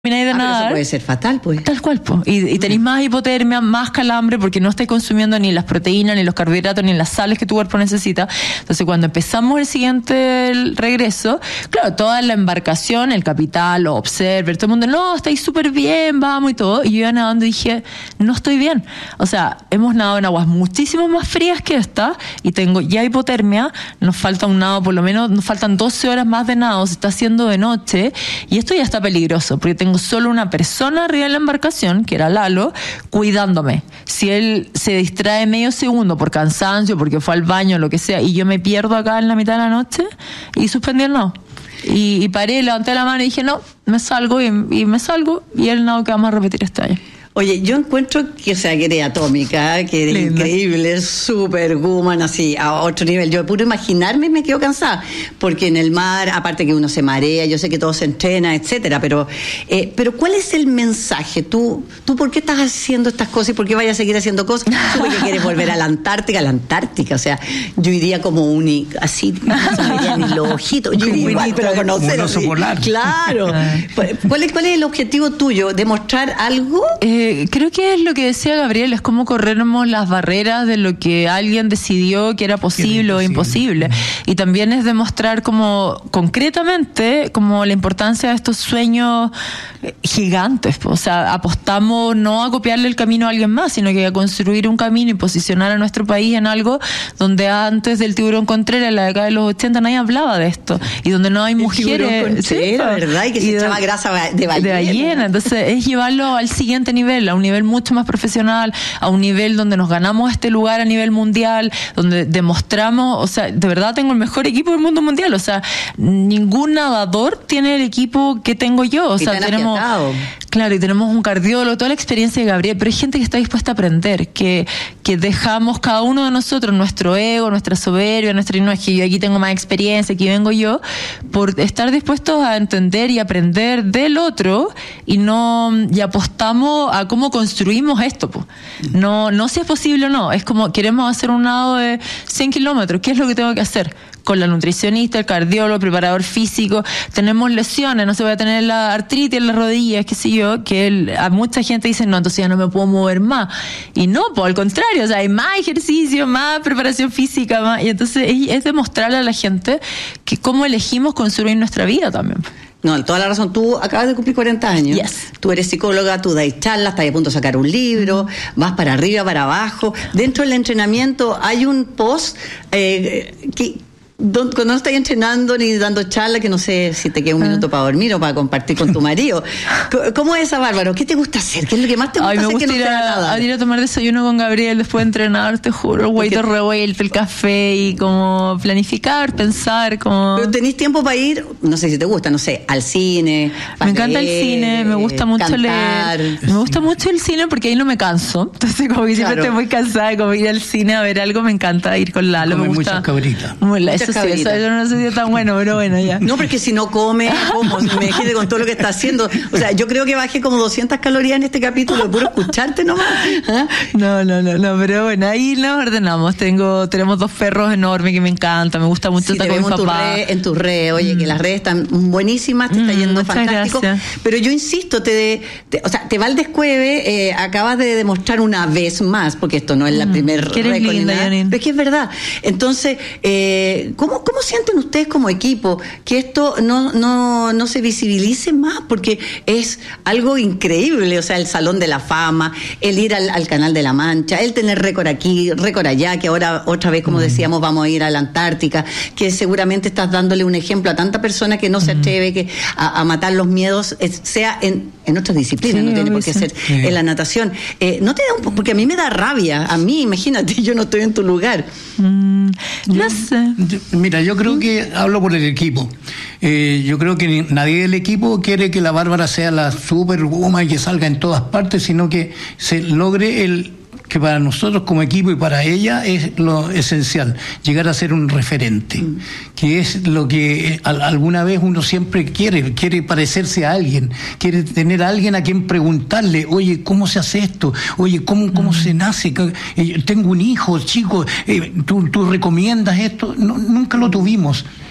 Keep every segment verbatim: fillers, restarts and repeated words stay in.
termináis de ah, nadar. Eso puede ser fatal, pues. Tal cual, pues. Y, y tenéis más hipotermia, más calambre, porque no estáis consumiendo ni las proteínas, ni los carbohidratos, ni las sales que tu cuerpo necesita. Entonces, cuando empezamos el siguiente el regreso, claro, toda la embarcación, el capital, los observer, todo el mundo, no, estáis súper bien, vamos y todo. Y yo iba nadando y dije, no estoy bien. O sea, hemos nadado en aguas muchísimo más frías que esta, y tengo ya hipotermia, nos falta un nado, por lo menos, nos faltan doce horas más de nado, se está haciendo de noche, y esto ya está peligroso, porque tengo solo una persona arriba de la embarcación, que era Lalo, cuidándome. Si él se distrae medio segundo por cansancio, porque fue al baño, lo que sea, y yo me pierdo acá en la mitad de la noche, y suspendí el nado. Y, y paré, levanté la mano y dije, no, me salgo, y, y me salgo, y el nado que vamos a repetir este año. Oye, yo encuentro que, o sea, que eres atómica, que eres Linda. Increíble, súper woman, así, a otro nivel. Yo, puro imaginarme, me quedo cansada, porque en el mar, aparte que uno se marea, yo sé que todo se entrena, etcétera, pero, eh, pero ¿cuál es el mensaje? ¿Tú, tú por qué estás haciendo estas cosas y por qué vayas a seguir haciendo cosas? ¿Tú por qué quieres volver a la Antártica? A la Antártica, o sea, yo iría como un, así, no se me irían ni los ojitos, yo iría igual, pero conocer. Un oso polar. Claro. ¿Cuál es, ¿Cuál es el objetivo tuyo? ¿Demostrar algo? Eh, Creo que es lo que decía Gabriel, es cómo corrernos las barreras de lo que alguien decidió que era posible o imposible. Y también es demostrar como concretamente como la importancia de estos sueños gigantes. O sea, apostamos no a copiarle el camino a alguien más, sino que a construir un camino y posicionar a nuestro país en algo donde antes del tiburón Contreras, en la década de los ochenta, nadie hablaba de esto. Y donde no hay mujeres. Sí, la verdad, y que se echaba grasa de ballena. De ballena. Entonces es llevarlo al siguiente nivel, a un nivel mucho más profesional, a un nivel donde nos ganamos este lugar a nivel mundial, donde demostramos, o sea, de verdad tengo el mejor equipo del mundo mundial, o sea, ningún nadador tiene el equipo que tengo yo, o sea, tenemos, claro, y tenemos un cardiólogo, toda la experiencia de Gabriel, pero hay gente que está dispuesta a aprender, que, que dejamos cada uno de nosotros, nuestro ego, nuestra soberbia, nuestra, no es que yo aquí tengo más experiencia, aquí vengo yo, por estar dispuestos a entender y aprender del otro, y no, y apostamos a cómo construimos esto, po. No, no si es posible o no, es como queremos hacer un nado de cien kilómetros, ¿qué es lo que tengo que hacer? Con la nutricionista, el cardiólogo, el preparador físico, tenemos lesiones, no se va a tener la artritis en las rodillas, qué sé yo, que el, a mucha gente dice, no, entonces ya no me puedo mover más, y no, pues al contrario, o sea, hay más ejercicio, más preparación física, más, y entonces es, es demostrarle a la gente que cómo elegimos construir nuestra vida también. No, toda la razón. Tú acabas de cumplir cuarenta años. Yes. Tú eres psicóloga, tú das charlas, estás a punto de sacar un libro, mm. vas para arriba, para abajo. Dentro del entrenamiento hay un post eh, que... cuando no estás entrenando ni dando charla, que no sé si te queda un minuto para dormir o para compartir con tu marido. ¿Cómo es esa, Bárbaro? ¿Qué te gusta hacer? ¿Qué es lo que más te gusta Ay, me hacer gusta que no ir sea a, nada? a ir a tomar desayuno con Gabriel después de entrenar, te juro, el huevito revuelto, el café y como planificar, pensar, como... Pero tenés tiempo para ir, no sé si te gusta, no sé, al cine. Me encanta leer, el cine, me gusta mucho cantar. leer. Me gusta mucho el cine porque ahí no me canso. Entonces como que siempre claro. estoy muy cansada de como ir al cine a ver algo, me encanta ir con Lalo. Come me gusta muchas cabritas. Muchas eso cabritas. Sí, eso yo no sé si tan bueno, pero bueno, ya. No, porque si no come, ¿cómo? Si me dijiste con todo lo que está haciendo. O sea, yo creo que bajé como doscientas calorías en este capítulo de puro escucharte nomás. ¿Ah? No, no, no, no, pero bueno, ahí nos ordenamos. Tengo, tenemos dos perros enormes que me encantan, me gusta mucho sí, estar te con mi vemos papá. En tus en tu redes, oye, mm. que las redes están buenísimas, te mm, está yendo fantástico. Gracias. Pero yo insisto, te, te, o sea, te Valdes Cueve eh, acabas de demostrar una vez más, porque esto no es la mm, primer récord ni nada, pero es que es verdad. Entonces, eh, ¿cómo, ¿cómo sienten ustedes como equipo que esto no, no, no se visibilice más? Porque es algo increíble, o sea, el Salón de la Fama, el ir al, al Canal de la Mancha, el tener récord aquí, récord allá, que ahora otra vez, como decíamos, vamos a ir a la Antártica, que seguramente estás dándole un ejemplo a tanta persona que no se atreve que a, a matar los miedos, es, sea en, en otras disciplinas, sí, no tiene por qué sí. ser sí. en la natación. Eh, no te da un poco, porque a mí me da rabia, a mí, imagínate, yo no estoy en tu lugar. Mm, no yo, sé. Yo, mira, yo creo que hablo por el equipo. Eh, yo creo que nadie del equipo quiere que la Bárbara sea la superwoman y que salga en todas partes, sino que se logre el que para nosotros como equipo y para ella es lo esencial, llegar a ser un referente, mm. que es lo que alguna vez uno siempre quiere, quiere parecerse a alguien, quiere tener a alguien a quien preguntarle, oye, ¿cómo se hace esto? Oye, ¿cómo, cómo mm. se nace? Tengo un hijo, chico, eh, ¿tú, tú recomiendas esto? No, nunca lo tuvimos.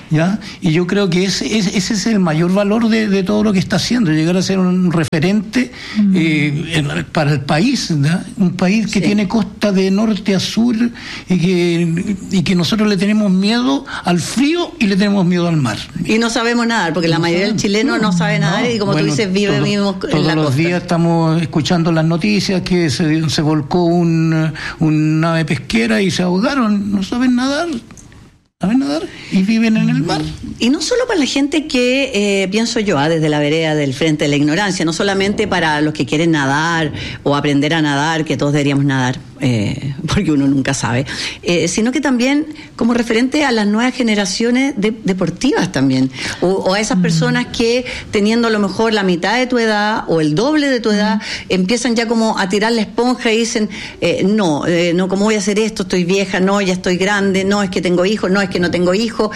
¿ya? Y yo creo que ese, ese, ese es el mayor valor de, de todo lo que está haciendo, llegar a ser un referente mm. eh, en, para el país, ¿ya? Un país que sí. tiene costa de norte a sur y que, y que nosotros le tenemos miedo al frío y le tenemos miedo al mar. Y no sabemos nadar, porque la no mayoría del chileno no, no sabe nadar no. y como bueno, tú dices, vive todo, mismo en todos la los costa. días estamos escuchando las noticias que se, se volcó un, un nave pesquera y se ahogaron, no saben nadar. ¿Saben nadar? Y viven en el mar. Y no solo para la gente que, eh, pienso yo, ah, desde la vereda del frente de la ignorancia, no solamente para los que quieren nadar o aprender a nadar, que todos deberíamos nadar, eh, porque uno nunca sabe, eh, sino que también como referente a las nuevas generaciones de, deportivas también, o, o a esas personas que teniendo a lo mejor la mitad de tu edad o el doble de tu edad, empiezan ya como a tirar la esponja y dicen, eh, no, eh, no, ¿cómo voy a hacer esto? Estoy vieja, no, ya estoy grande, no, es que tengo hijos, no, es que no tengo hijos,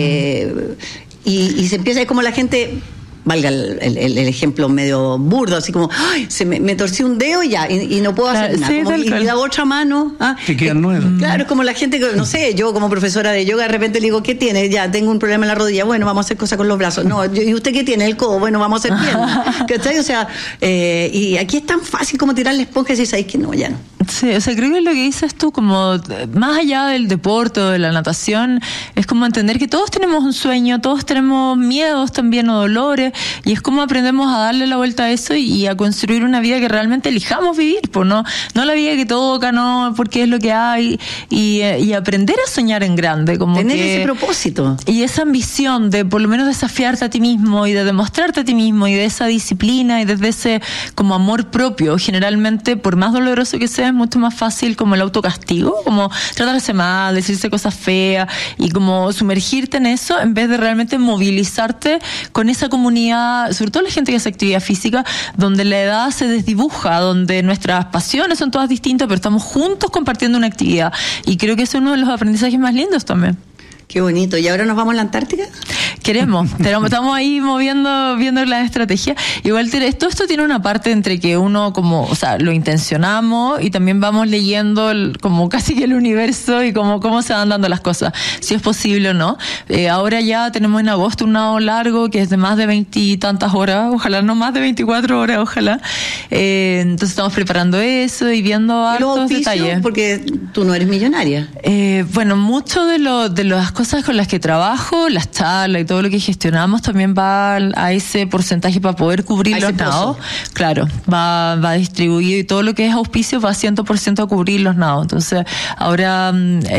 eh, y, y se empieza, es como la gente, valga el, el, el ejemplo medio burdo, así como, ay, se me, me torcí un dedo y ya, y, y no puedo hacer claro, nada, sí, como, y, y la otra mano, ¿ah? Te quedan nuevas. Claro, es como la gente que, no sé, yo como profesora de yoga, de repente le digo, ¿qué tiene? Ya, tengo un problema en la rodilla, bueno, vamos a hacer cosas con los brazos, no, ¿y usted qué tiene? El codo, bueno, vamos a hacer piernas, ¿cachai? O sea, eh, y aquí es tan fácil como tirar la esponja y decir, ¿sabes qué? No, ya no. Sí, o sea, creo que lo que dices tú, como más allá del deporte o de la natación, es como entender que todos tenemos un sueño, todos tenemos miedos también o dolores, y es como aprendemos a darle la vuelta a eso y, y a construir una vida que realmente elijamos vivir, pues no, no la vida que toca, no, porque es lo que hay, y, y aprender a soñar en grande, como tener que, ese propósito. Y esa ambición de por lo menos desafiarte a ti mismo y de demostrarte a ti mismo y de esa disciplina y desde ese como amor propio, generalmente por más doloroso que sea, es mucho más fácil como el autocastigo, como tratarse mal, decirse cosas feas y como sumergirte en eso en vez de realmente movilizarte con esa comunidad, sobre todo la gente que hace actividad física, donde la edad se desdibuja, donde nuestras pasiones son todas distintas, pero estamos juntos compartiendo una actividad, y creo que es uno de los aprendizajes más lindos también. Qué bonito. ¿Y ahora nos vamos a la Antártica? Queremos, estamos ahí moviendo, viendo la estrategia. Igual todo esto tiene una parte entre que uno como, o sea, lo intencionamos y también vamos leyendo el, como casi que el universo y como cómo se van dando las cosas, si es posible o no. Eh, ahora ya tenemos en agosto un nado largo que es de más de veintitantas horas, ojalá no más de veinticuatro horas, ojalá. Eh, entonces estamos preparando eso y viendo hartos detalles. Porque tú no eres millonaria. Eh, bueno, mucho de lo de las cosas con las que trabajo, las charlas y todo lo que gestionamos también va a ese porcentaje para poder cubrir los nados. Claro, va, va distribuido y todo lo que es auspicio va cien por ciento a cubrir los nados. Entonces, ahora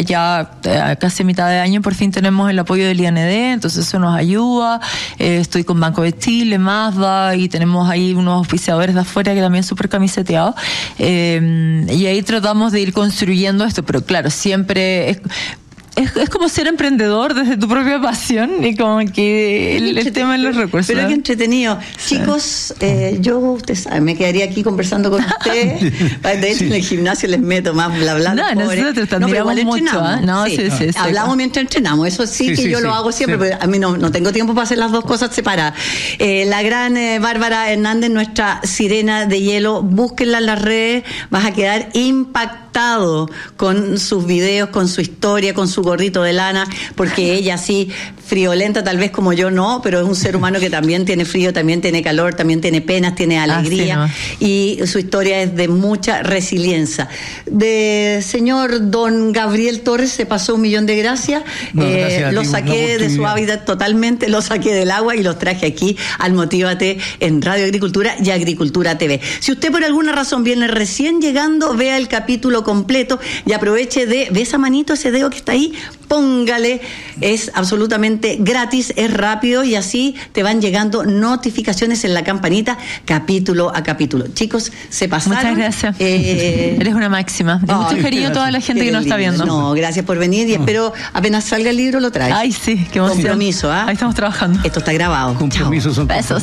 ya casi a mitad de año por fin tenemos el apoyo del I N D, entonces eso nos ayuda. Eh, estoy con Banco de Chile, Mazda, y tenemos ahí unos auspiciadores de afuera que también súper camiseteados. Eh, y ahí tratamos de ir construyendo esto, pero claro, siempre es... Es, es como ser emprendedor desde tu propia pasión y como que el, el tema de los recursos. Pero qué entretenido. Sí. Chicos, eh, yo, usted sabe, me quedaría aquí conversando con usted. De hecho, sí. En el gimnasio les meto más bla bla. No, nosotros también no, hablamos mucho. ¿eh? No, sí, sí, sí, sí, hablamos sí. Mientras entrenamos. Eso sí, sí que sí, yo sí, lo hago siempre, sí. Pero a mí no, no tengo tiempo para hacer las dos cosas separadas. Eh, la gran eh, Bárbara Hernández, nuestra sirena de hielo, búsquenla en las redes, vas a quedar impactado con sus videos, con su historia, con su gorrito de lana, porque ella sí, friolenta tal vez como yo no, pero es un ser humano que también tiene frío, también tiene calor, también tiene penas, tiene alegría, ah, sí, ¿no? Y su historia es de mucha resiliencia. De señor don Gabriel Torres se pasó un millón de gracias, no, eh, gracias lo saqué de su hábitat totalmente, lo saqué del agua y los traje aquí al Motívate en Radio Agricultura y Agricultura T V. Si usted por alguna razón viene recién llegando, vea el capítulo completo y aproveche de, ve esa manito, ese dedo que está ahí, póngale, es absolutamente gratis, es rápido y así te van llegando notificaciones en la campanita capítulo a capítulo. Chicos, se pasaron. Muchas gracias. Eh... Eres una máxima. De oh, mucho cariño a toda la gente que nos está viendo. No, gracias por venir y espero apenas salga el libro lo traes. Ay, sí, qué emoción. Compromiso, ¿ah? ¿eh? Ahí estamos trabajando. Esto está grabado. Compromisos son besos.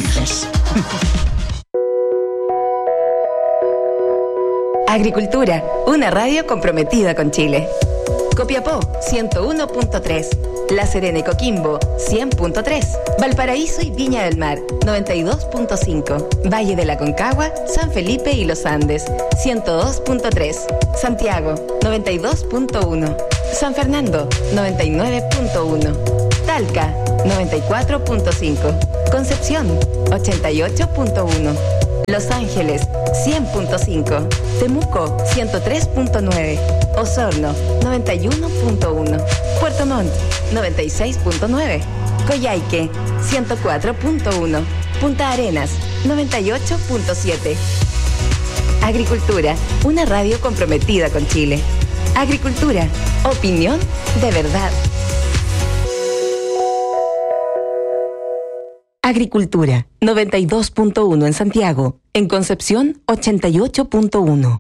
Agricultura, una radio comprometida con Chile. Copiapó, ciento uno punto tres. La Serena y Coquimbo, cien punto tres. Valparaíso y Viña del Mar, noventa y dos punto cinco. Valle de la Concagua, San Felipe y Los Andes, ciento dos punto tres. Santiago, noventa y dos punto uno. San Fernando, noventa y nueve punto uno. Talca, noventa y cuatro punto cinco. Concepción, ochenta y ocho punto uno. Los Ángeles, cien punto cinco. Temuco, ciento tres punto nueve. Osorno, noventa y uno punto uno. Puerto Montt, noventa y seis punto nueve. Coyhaique, ciento cuatro punto uno. Punta Arenas, noventa y ocho punto siete. Agricultura, una radio comprometida con Chile. Agricultura, opinión de verdad. Agricultura, noventa y dos punto uno en Santiago. En Concepción, ochenta y ocho punto uno.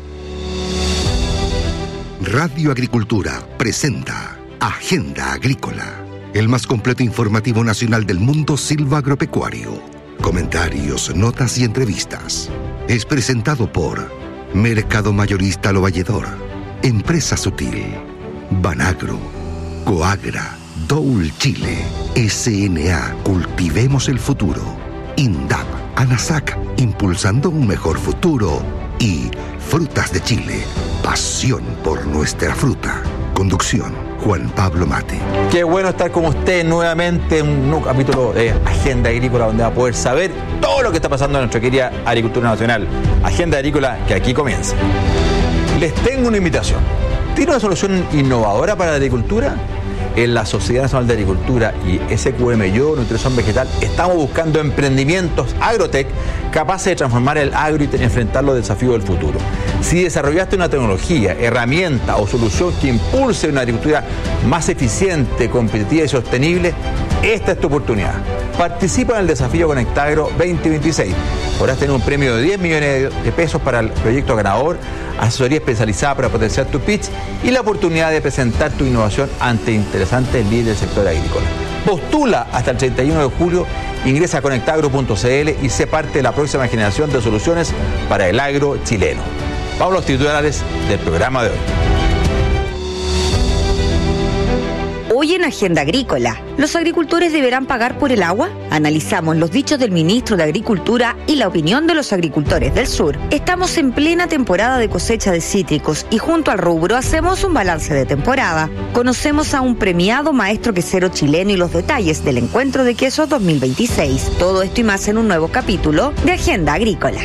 Radio Agricultura presenta Agenda Agrícola, el más completo informativo nacional del mundo silvagropecuario. Comentarios, notas y entrevistas. Es presentado por Mercado Mayorista Lo Valledor, Empresa Sutil, Banagro, Coagra, Doul Chile, S N A Cultivemos el Futuro, INDAP, ANASAC, impulsando un mejor futuro, y Frutas de Chile, pasión por nuestra fruta. Conducción, Juan Pablo Mate. Qué bueno estar con usted nuevamente en un nuevo capítulo de Agenda Agrícola, donde va a poder saber todo lo que está pasando en nuestra querida agricultura nacional. Agenda Agrícola que aquí comienza. Les tengo una invitación. ¿Tiene una solución innovadora para la agricultura? En la Sociedad Nacional de Agricultura y S Q M Yo, Nutrición Vegetal, estamos buscando emprendimientos agrotech capaces de transformar el agro y enfrentar los desafíos del futuro. Si desarrollaste una tecnología, herramienta o solución que impulse una agricultura más eficiente, competitiva y sostenible, esta es tu oportunidad. Participa en el desafío Conectagro veinte veintiséis. Podrás tener un premio de diez millones de pesos para el proyecto ganador, asesoría especializada para potenciar tu pitch y la oportunidad de presentar tu innovación ante interesantes líderes del sector agrícola. Postula hasta el treinta y uno de julio, ingresa a conectagro punto c l y sé parte de la próxima generación de soluciones para el agro chileno. Vamos a los titulares del programa de hoy. Hoy en Agenda Agrícola, ¿los agricultores deberán pagar por el agua? Analizamos los dichos del ministro de Agricultura y la opinión de los agricultores del sur. Estamos en plena temporada de cosecha de cítricos y junto al rubro hacemos un balance de temporada. Conocemos a un premiado maestro quesero chileno y los detalles del Encuentro de Quesos dos mil veintiséis. Todo esto y más en un nuevo capítulo de Agenda Agrícola.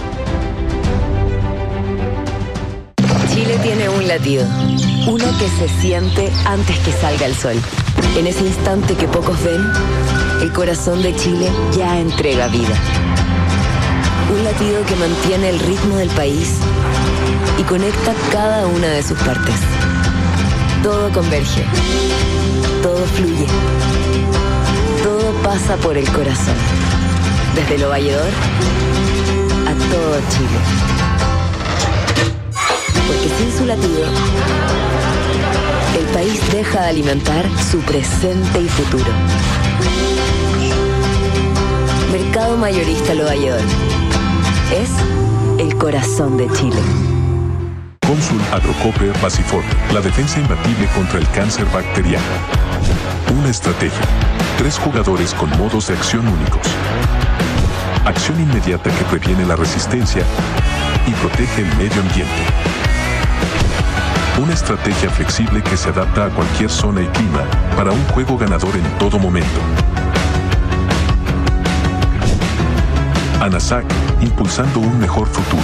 Chile tiene un latido, uno que se siente antes que salga el sol. En ese instante que pocos ven, el corazón de Chile ya entrega vida. Un latido que mantiene el ritmo del país y conecta cada una de sus partes. Todo converge, todo fluye, todo pasa por el corazón. Desde Lo Valledor a todo Chile. Porque sin su latido, el país deja de alimentar su presente y futuro. Mercado Mayorista Lo Valledor es el corazón de Chile. Cónsul Agrocope Basifor, la defensa imbatible contra el cáncer bacteriano. Una estrategia, tres jugadores con modos de acción únicos. Acción inmediata que previene la resistencia y protege el medio ambiente. Una estrategia flexible que se adapta a cualquier zona y clima para un juego ganador en todo momento. ANASAC, impulsando un mejor futuro.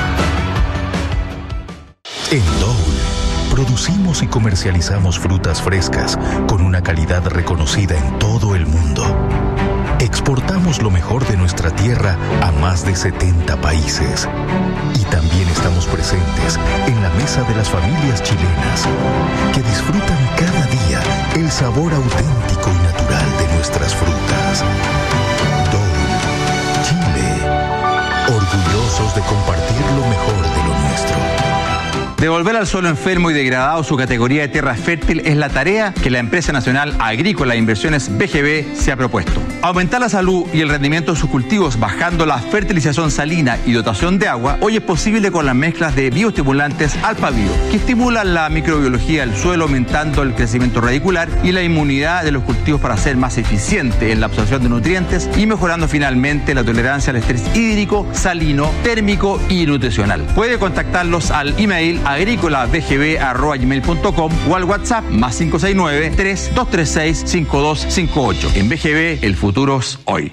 En Doul, producimos y comercializamos frutas frescas con una calidad reconocida en todo el mundo. Exportamos lo mejor de nuestra tierra a más de setenta países. Y también estamos presentes en la mesa de las familias chilenas que disfrutan cada día el sabor auténtico y natural de nuestras frutas. Doul, Chile, orgullosos de compartir lo mejor de lo nuestro. Devolver al suelo enfermo y degradado su categoría de tierra fértil es la tarea que la Empresa Nacional Agrícola e Inversiones B G B se ha propuesto. Aumentar la salud y el rendimiento de sus cultivos bajando la fertilización salina y dotación de agua hoy es posible con las mezclas de bioestimulantes Alpha-Bio, que estimulan la microbiología del suelo aumentando el crecimiento radicular y la inmunidad de los cultivos para ser más eficiente en la absorción de nutrientes y mejorando finalmente la tolerancia al estrés hídrico, salino, térmico y nutricional. Puede contactarlos al email agrícola b g b arroba gmail punto com o al WhatsApp más cinco seis nueve, tres dos tres seis, cinco dos cinco ocho. En B G B, el futuro es hoy.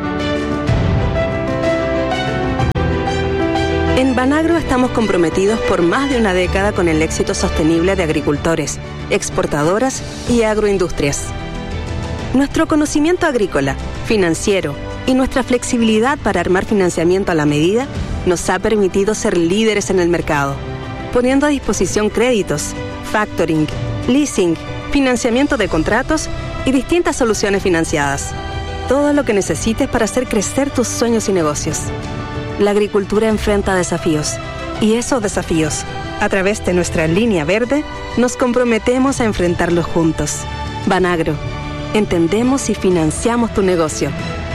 En Banagro estamos comprometidos por más de una década con el éxito sostenible de agricultores, exportadoras y agroindustrias. Nuestro conocimiento agrícola, financiero y nuestra flexibilidad para armar financiamiento a la medida nos ha permitido ser líderes en el mercado, poniendo a disposición créditos, factoring, leasing, financiamiento de contratos y distintas soluciones financiadas. Todo lo que necesites para hacer crecer tus sueños y negocios. La agricultura enfrenta desafíos y esos desafíos, a través de nuestra línea verde, nos comprometemos a enfrentarlos juntos. Banagro, entendemos y financiamos tu negocio.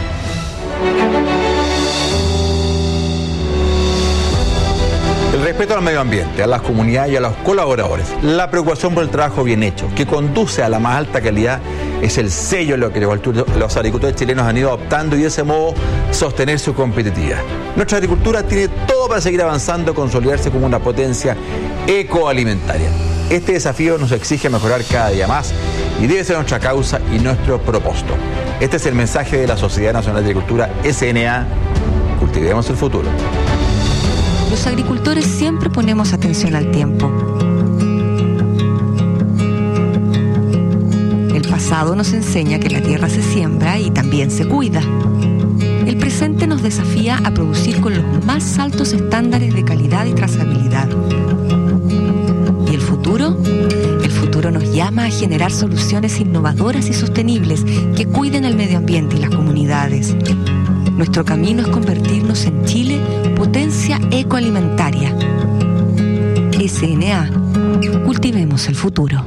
El respeto al medio ambiente, a las comunidades y a los colaboradores. La preocupación por el trabajo bien hecho, que conduce a la más alta calidad, es el sello en lo que los agricultores chilenos han ido adoptando y de ese modo sostener su competitividad. Nuestra agricultura tiene todo para seguir avanzando y consolidarse como una potencia ecoalimentaria. Este desafío nos exige mejorar cada día más y debe ser nuestra causa y nuestro propósito. Este es el mensaje de la Sociedad Nacional de Agricultura, S N A. Cultivemos el futuro. Los agricultores siempre ponemos atención al tiempo. El pasado nos enseña que la tierra se siembra y también se cuida. El presente nos desafía a producir con los más altos estándares de calidad y trazabilidad. ¿Y el futuro? El futuro nos llama a generar soluciones innovadoras y sostenibles que cuiden el medio ambiente y las comunidades. Nuestro camino es convertirnos en Chile potencia ecoalimentaria. S N A. Cultivemos el futuro.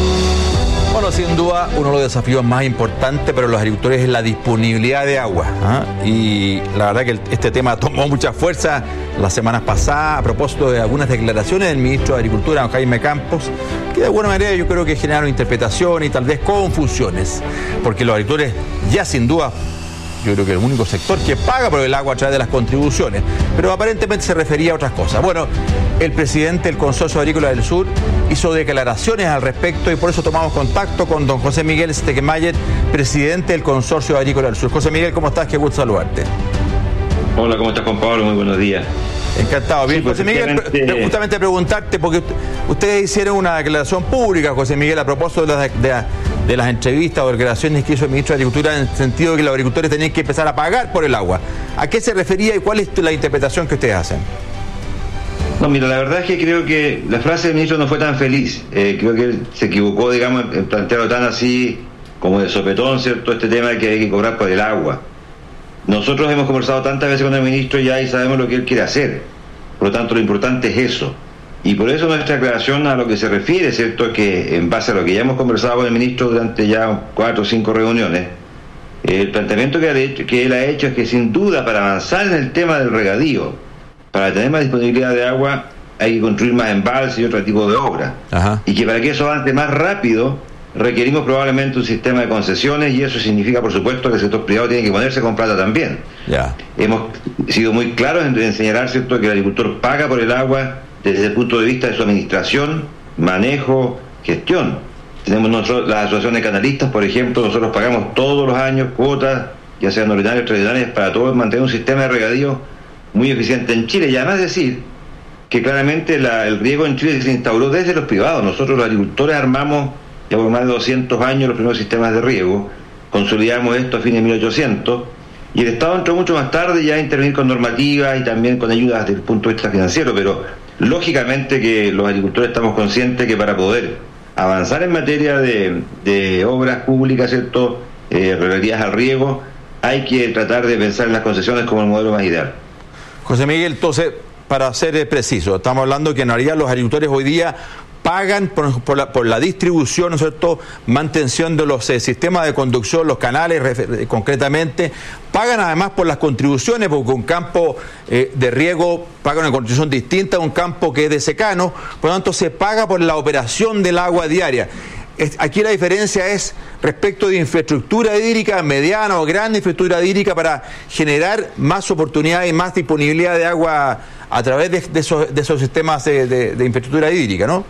Bueno, sin duda, uno de los desafíos más importantes para los agricultores es la disponibilidad de agua, ¿eh? Y la verdad que este tema tomó mucha fuerza las semanas pasadas a propósito de algunas declaraciones del ministro de Agricultura, don Jaime Campos, que de alguna manera yo creo que generaron interpretación y tal vez confusiones, porque los agricultores ya sin duda, yo creo que el único sector que paga por el agua a través de las contribuciones, pero aparentemente se refería a otras cosas. Bueno, el presidente del Consorcio Agrícola del Sur hizo declaraciones al respecto y por eso tomamos contacto con don José Miguel Steckenmayer, presidente del Consorcio Agrícola del Sur. José Miguel, ¿cómo estás? Qué gusto saludarte. Hola, ¿cómo estás, Juan Pablo? Muy buenos días. Encantado. Bien, sí, pues, José Miguel, pre- justamente preguntarte, porque ustedes hicieron una declaración pública, José Miguel, a propósito de las, de, de las entrevistas o declaraciones que hizo el ministro de Agricultura en el sentido de que los agricultores tenían que empezar a pagar por el agua. ¿A qué se refería y cuál es la interpretación que ustedes hacen? No, mira, la verdad es que creo que la frase del ministro no fue tan feliz. Eh, creo que él se equivocó, digamos, en plantearlo tan así como de sopetón, ¿cierto? Este tema de que hay que cobrar por el agua. Nosotros hemos conversado tantas veces con el ministro ya y sabemos lo que él quiere hacer. Por lo tanto, lo importante es eso. Y por eso nuestra aclaración a lo que se refiere, ¿cierto?, es que en base a lo que ya hemos conversado con el ministro durante ya cuatro o cinco reuniones, el planteamiento que, ha hecho, que él ha hecho es que sin duda para avanzar en el tema del regadío, para tener más disponibilidad de agua, hay que construir más embalses y otro tipo de obras. Ajá. Y que para que eso avance más rápido, requerimos probablemente un sistema de concesiones y eso significa, por supuesto, que el sector privado tiene que ponerse con plata también. Ya. Hemos sido muy claros en señalar, ¿cierto?, que el agricultor paga por el agua desde el punto de vista de su administración, manejo, gestión. Tenemos nosotros las asociaciones de canalistas, por ejemplo, nosotros pagamos todos los años cuotas, ya sean ordinarias o extraordinarias, para todos mantener un sistema de regadío muy eficiente en Chile. Y además decir que claramente la, el riego en Chile se instauró desde los privados. Nosotros los agricultores armamos ya por más de doscientos años los primeros sistemas de riego, consolidamos esto a fines de mil ochocientos, y el Estado entró mucho más tarde ya a intervenir con normativas y también con ayudas desde el punto de vista financiero, pero lógicamente que los agricultores estamos conscientes que para poder avanzar en materia de, de obras públicas, ¿cierto?, eh, relativas al riego, hay que tratar de pensar en las concesiones como el modelo más ideal. José Miguel, entonces, para ser preciso, estamos hablando que en realidad los agricultores hoy día pagan por, por, la, por la distribución, ¿no es cierto?, mantención de los eh, sistemas de conducción, los canales refer- concretamente, pagan además por las contribuciones, porque un campo eh, de riego paga una contribución distinta a un campo que es de secano, por lo tanto se paga por la operación del agua diaria. Es, aquí la diferencia es respecto de infraestructura hídrica, mediana o grande infraestructura hídrica para generar más oportunidades y más disponibilidad de agua a través de, de, esos, de esos sistemas de, de, de infraestructura hídrica, ¿no?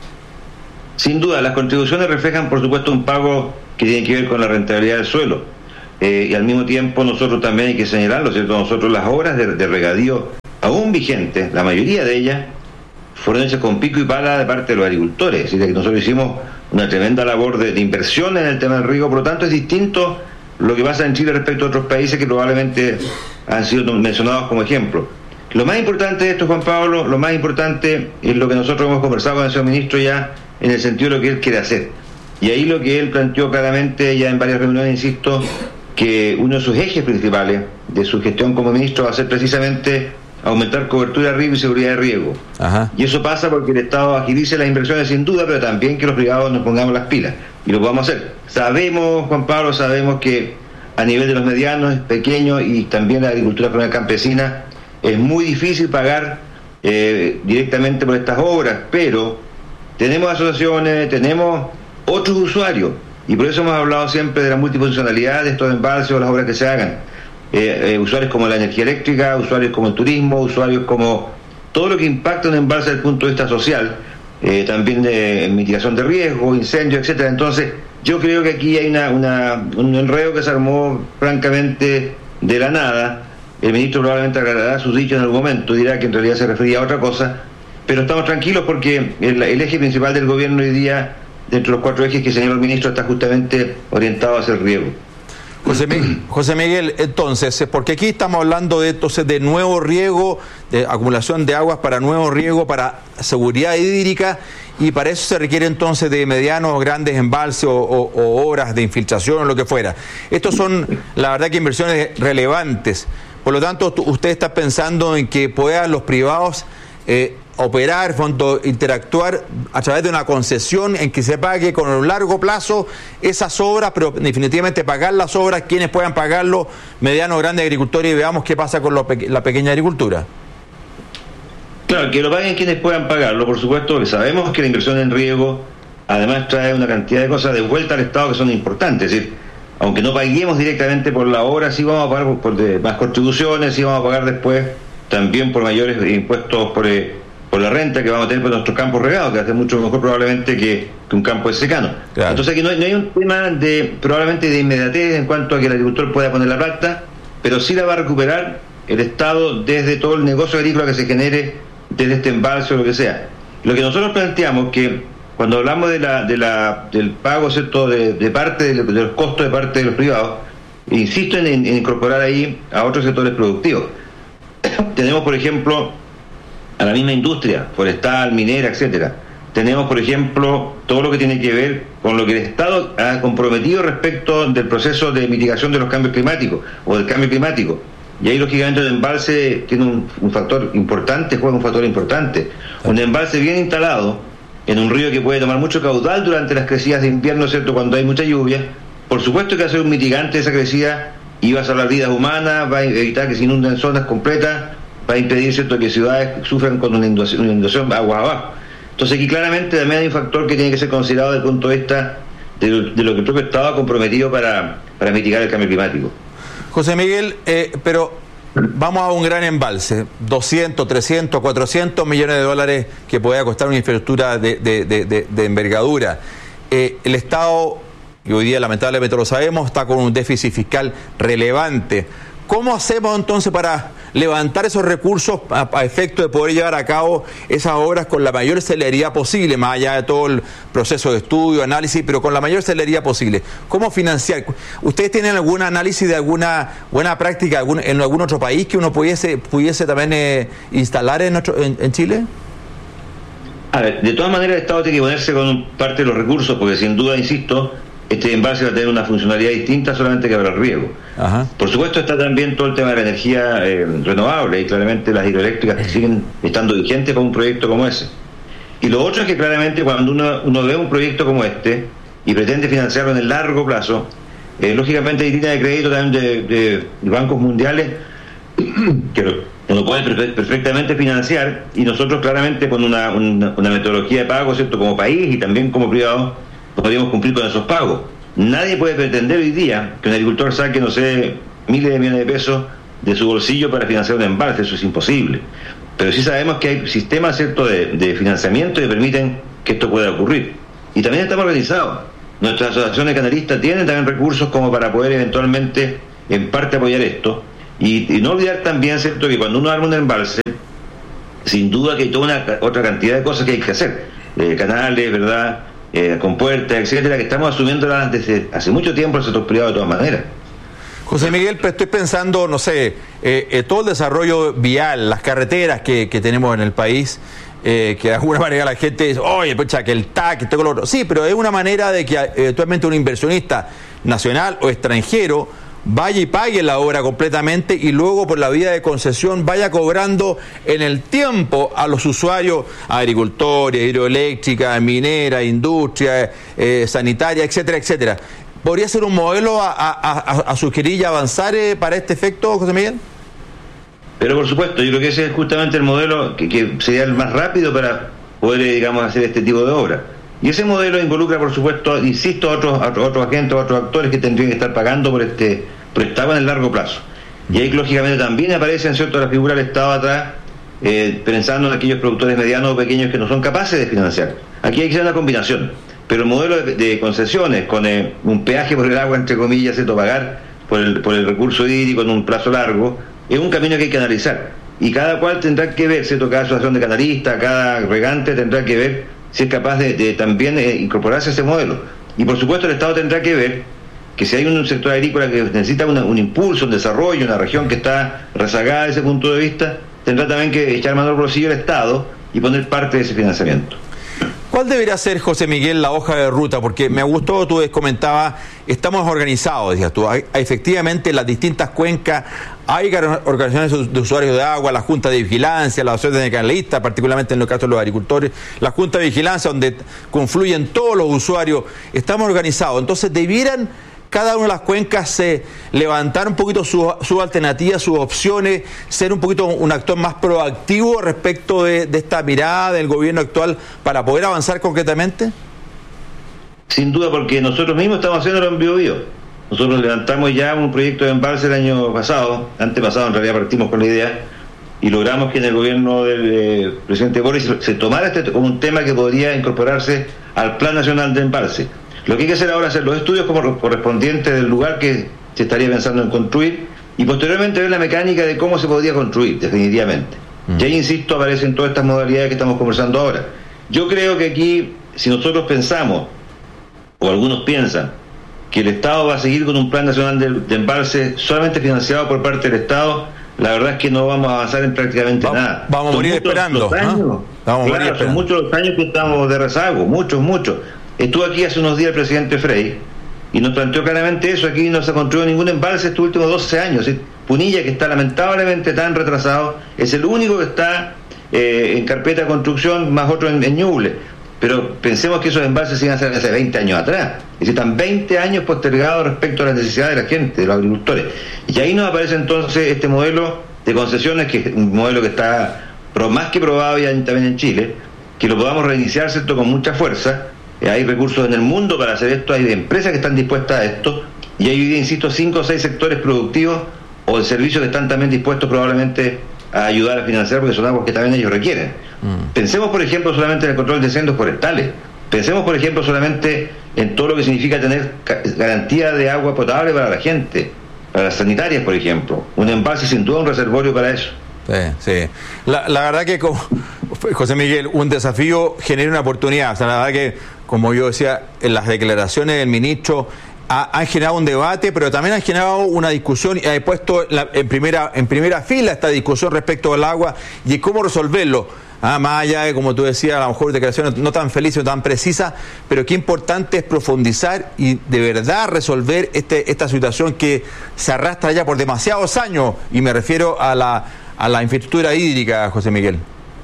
Sin duda, las contribuciones reflejan, por supuesto, un pago que tiene que ver con la rentabilidad del suelo. Eh, y al mismo tiempo nosotros también hay que señalarlo, ¿cierto? Nosotros las obras de, de regadío aún vigentes, la mayoría de ellas, fueron hechas con pico y pala de parte de los agricultores. Es decir, que nosotros hicimos una tremenda labor de, de inversión en el tema del riego, por lo tanto es distinto lo que pasa en Chile respecto a otros países que probablemente han sido mencionados como ejemplo. Lo más importante de esto, Juan Pablo, lo más importante es lo que nosotros hemos conversado con el señor ministro ya en el sentido de lo que él quiere hacer. Y ahí lo que él planteó claramente ya en varias reuniones, insisto, que uno de sus ejes principales de su gestión como ministro va a ser precisamente aumentar cobertura de riego y seguridad de riego. Ajá. Y eso pasa porque el Estado agilice las inversiones sin duda, pero también que los privados nos pongamos las pilas. Y lo podamos hacer. Sabemos, Juan Pablo, sabemos que a nivel de los medianos, pequeños y también la agricultura familiar campesina es muy difícil pagar eh, directamente por estas obras, pero tenemos asociaciones, tenemos otros usuarios y por eso hemos hablado siempre de la multifuncionalidad de estos embalses o las obras que se hagan. Eh, eh, usuarios como la energía eléctrica, usuarios como el turismo, usuarios como todo lo que impacta un embalse desde el punto de vista social, eh, también de mitigación de riesgo, incendios, etcétera. Entonces, yo creo que aquí hay una, una, un enredo que se armó francamente de la nada. El ministro probablemente aclarará sus dichos en algún momento, dirá que en realidad se refería a otra cosa, pero estamos tranquilos porque el, el eje principal del gobierno hoy día, dentro de los cuatro ejes que señaló el ministro, está justamente orientado hacia el riego. José, José Miguel, entonces, porque aquí estamos hablando de entonces de nuevo riego, de acumulación de aguas para nuevo riego, para seguridad hídrica, y para eso se requiere entonces de medianos o grandes embalses o, o, o obras de infiltración o lo que fuera. Estos son, la verdad, que inversiones relevantes. Por lo tanto, usted está pensando en que puedan los privados eh, operar, fondo, interactuar a través de una concesión en que se pague con un largo plazo esas obras, pero definitivamente pagar las obras, quienes puedan pagarlo, medianos, grandes agricultores, y veamos qué pasa con lo, la pequeña agricultura. Claro, que lo paguen quienes puedan pagarlo, por supuesto, que sabemos que la inversión en riego además trae una cantidad de cosas de vuelta al Estado que son importantes. Es decir, aunque no paguemos directamente por la obra, sí vamos a pagar por, por de, más contribuciones, sí vamos a pagar después también por mayores impuestos por, eh, por la renta que vamos a tener por nuestros campos regados, que hace mucho mejor probablemente que, que un campo de secano. Claro. Entonces aquí no, no hay un tema de probablemente de inmediatez en cuanto a que el agricultor pueda poner la plata, pero sí la va a recuperar el Estado desde todo el negocio agrícola que se genere desde este embalse o lo que sea. Lo que nosotros planteamos que cuando hablamos de la, de la, del pago, ¿cierto?, de, de parte de, de los costos de parte de los privados, insisto en, en incorporar ahí a otros sectores productivos. Tenemos, por ejemplo, a la misma industria forestal, minera, etcétera. Tenemos, por ejemplo, todo lo que tiene que ver con lo que el Estado ha comprometido respecto del proceso de mitigación de los cambios climáticos o del cambio climático. Y ahí, lógicamente, el embalse tiene un, un factor importante, juega un factor importante. Un embalse bien instalado en un río que puede tomar mucho caudal durante las crecidas de invierno, ¿cierto?, cuando hay mucha lluvia, por supuesto que va a ser un mitigante de esa crecida y va a salvar vidas humanas, va a evitar que se inunden zonas completas, va a impedir, ¿cierto?, que ciudades sufran con una inundación, una inundación aguas abajo. Entonces aquí claramente también hay un factor que tiene que ser considerado desde el punto de vista de, de lo que el propio Estado ha comprometido para, para mitigar el cambio climático. José Miguel, eh, pero vamos a un gran embalse, doscientos, trescientos, cuatrocientos millones de dólares que puede costar una infraestructura de, de, de, de, de envergadura. Eh, el Estado, y hoy día lamentablemente lo sabemos, está con un déficit fiscal relevante. ¿Cómo hacemos entonces para levantar esos recursos a, a efecto de poder llevar a cabo esas obras con la mayor celeridad posible, más allá de todo el proceso de estudio, análisis, pero con la mayor celeridad posible? ¿Cómo financiar? ¿Ustedes tienen algún análisis de alguna buena práctica algún, en algún otro país que uno pudiese, pudiese también eh, instalar en, nuestro, en, en Chile? A ver, de todas maneras el Estado tiene que ponerse con parte de los recursos, porque sin duda, insisto, este embalse va a tener una funcionalidad distinta solamente que para el riego. Ajá. Por supuesto está también todo el tema de la energía eh, renovable, y claramente las hidroeléctricas que siguen estando vigentes para un proyecto como ese. Y lo otro es que claramente cuando uno, uno ve un proyecto como este y pretende financiarlo en el largo plazo, eh, lógicamente hay líneas de crédito también de, de, de bancos mundiales que uno puede perfectamente financiar, y nosotros claramente con una, una, una metodología de pago, ¿cierto?, como país y también como privado, podríamos cumplir con esos pagos. Nadie puede pretender hoy día que un agricultor saque, no sé, miles de millones de pesos de su bolsillo para financiar un embalse, eso es imposible. Pero sí sabemos que hay sistemas, ¿cierto?, de, de financiamiento que permiten que esto pueda ocurrir. Y también estamos organizados. Nuestras asociaciones canalistas tienen también recursos como para poder eventualmente, en parte, apoyar esto. Y, y no olvidar también, ¿cierto?, que cuando uno arma un embalse, sin duda que hay toda una otra cantidad de cosas que hay que hacer. Eh, canales, ¿verdad?, eh, compuertas, etcétera, que estamos asumiéndolas desde hace mucho tiempo el sector privado de todas maneras. José Miguel, pero estoy pensando, no sé, eh, eh, todo el desarrollo vial, las carreteras que, que tenemos en el país, eh, que de alguna manera la gente dice, oye, pucha, que el T A C, todo lo otro. Sí, pero es una manera de que eventualmente un inversionista nacional o extranjero vaya y pague la obra completamente y luego por la vía de concesión vaya cobrando en el tiempo a los usuarios, agricultores, hidroeléctrica, minera, industria, eh, sanitaria, etcétera, etcétera. ¿Podría ser un modelo a, a, a, a sugerir y avanzar eh, para este efecto, José Miguel? Pero por supuesto, yo creo que ese es justamente el modelo que, que sería el más rápido para poder, digamos, hacer este tipo de obra. Y ese modelo involucra, por supuesto, insisto, a otros, a otros agentes, a otros actores que tendrían que estar pagando por este, por esta agua en el largo plazo. Y ahí, lógicamente, también aparece, ¿cierto?, la figura del Estado atrás, eh, pensando en aquellos productores medianos o pequeños que no son capaces de financiar. Aquí hay que hacer una combinación. Pero el modelo de, de concesiones, con eh, un peaje por el agua, entre comillas, ¿cierto?, pagar por el, por el recurso hídrico en un plazo largo, es un camino que hay que analizar. Y cada cual tendrá que ver, ¿cierto?, cada asociación de canalistas, cada regante tendrá que ver si es capaz de, de también eh, incorporarse a ese modelo. Y por supuesto el Estado tendrá que ver que si hay un sector agrícola que necesita una, un impulso, un desarrollo, una región que está rezagada desde ese punto de vista, tendrá también que echar mano al bolsillo del Estado y poner parte de ese financiamiento. ¿Cuál debería ser, José Miguel, la hoja de ruta? Porque me gustó, tú comentabas, estamos organizados, decías tú, hay, hay efectivamente las distintas cuencas, hay organizaciones de usuarios de agua, la Junta de Vigilancia, las asociaciones de canalistas, particularmente en el caso de los agricultores, la Junta de Vigilancia donde confluyen todos los usuarios, estamos organizados, entonces debieran cada una de las cuencas eh, levantar un poquito sus su alternativas, sus opciones, ser un poquito un actor más proactivo respecto de, de esta mirada del gobierno actual para poder avanzar concretamente? Sin duda, porque nosotros mismos estamos haciéndolo en Biobío. Nosotros levantamos ya un proyecto de embalse el año pasado, antepasado en realidad partimos con la idea, y logramos que en el gobierno del eh, presidente Boris se tomara este como un tema que podría incorporarse al Plan Nacional de Embalse. Lo que hay que hacer ahora es hacer los estudios como correspondientes del lugar que se estaría pensando en construir y posteriormente ver la mecánica de cómo se podría construir, definitivamente. Mm. Y ahí, insisto, aparecen todas estas modalidades que estamos conversando ahora. Yo creo que aquí, si nosotros pensamos, o algunos piensan, que el Estado va a seguir con un plan nacional de, de embalse solamente financiado por parte del Estado, la verdad es que no vamos a avanzar en prácticamente Va, nada. Vamos a morir esperando. Años, ¿eh? Vamos claro, a morir son muchos los años que estamos de rezago, muchos, muchos. Estuvo aquí hace unos días el presidente Frey y nos planteó claramente eso. Aquí no se ha construido ningún embalse estos últimos doce años. Punilla, que está lamentablemente tan retrasado, es el único que está eh, en carpeta de construcción, más otro en, en Ñuble. Pero pensemos que esos embalses se iban a hacer hace veinte años atrás. Es decir, están veinte años postergados respecto a las necesidades de la gente, de los agricultores. Y ahí nos aparece entonces este modelo de concesiones, que es un modelo que está más que probado ya también en Chile, que lo podamos reiniciar, ¿cierto?, con mucha fuerza. Hay recursos en el mundo para hacer esto, hay empresas que están dispuestas a esto, y hay hoy día, insisto, cinco o seis sectores productivos o de servicios que están también dispuestos probablemente a ayudar a financiar, porque son aguas que también ellos requieren. Mm. Pensemos, por ejemplo, solamente en el control de incendios forestales. Pensemos, por ejemplo, solamente en todo lo que significa tener garantía de agua potable para la gente, para las sanitarias, por ejemplo. Un embalse sin duda un reservorio para eso. Sí, sí. La, la verdad que, como, José Miguel, un desafío genera una oportunidad. O sea, la verdad que, como yo decía, en las declaraciones del ministro ha, han generado un debate, pero también han generado una discusión y ha puesto la, en primera en primera fila esta discusión respecto al agua y cómo resolverlo. Ah, más allá de, como tú decías, a lo mejor declaraciones no tan felices o tan precisas, pero qué importante es profundizar y de verdad resolver este esta situación que se arrastra ya por demasiados años, y me refiero a la a la infraestructura hídrica, José Miguel.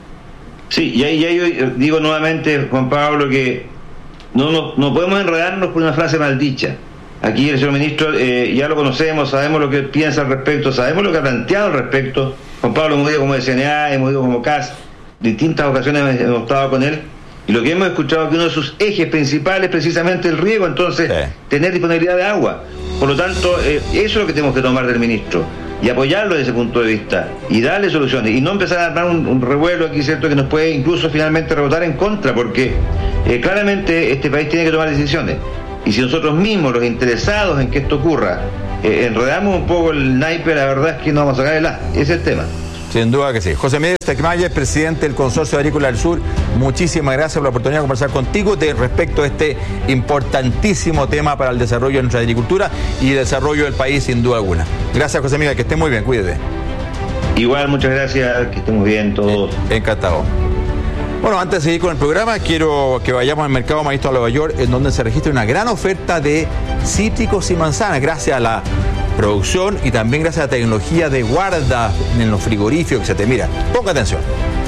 Sí, y ahí, y ahí digo nuevamente, Juan Pablo, que no, no, no podemos enredarnos por una frase maldicha. Aquí el señor ministro eh, ya lo conocemos, sabemos lo que piensa al respecto, sabemos lo que ha planteado al respecto. Juan Pablo hemos ido como de C N A, hemos ido como C A S, distintas ocasiones hemos estado con él, y lo que hemos escuchado es que uno de sus ejes principales es precisamente el riego, entonces sí. tener disponibilidad de agua. Por lo tanto, eh, eso es lo que tenemos que tomar del ministro. y apoyarlo desde ese punto de vista y darle soluciones y no empezar a armar un, un revuelo aquí, ¿cierto?, que nos puede incluso finalmente rebotar en contra, porque eh, claramente este país tiene que tomar decisiones y si nosotros mismos, los interesados en que esto ocurra, eh, enredamos un poco el naipe, la verdad es que no vamos a sacar el A. Ese es el tema. Sin duda que sí. José Miguel Tecmayer, presidente del Consorcio Agrícola del Sur, muchísimas gracias por la oportunidad de conversar contigo de respecto a este importantísimo tema para el desarrollo de nuestra agricultura y el desarrollo del país, sin duda alguna. Gracias, José Miguel, que esté muy bien, cuídate. Igual, muchas gracias, que estemos bien todos. Eh, encantado. Bueno, antes de seguir con el programa, quiero que vayamos al mercado mayorista de Nueva York, en donde se registra una gran oferta de cítricos y manzanas, gracias a la producción y también gracias a la tecnología de guarda en los frigoríficos, etcétera. Mira, ponga atención.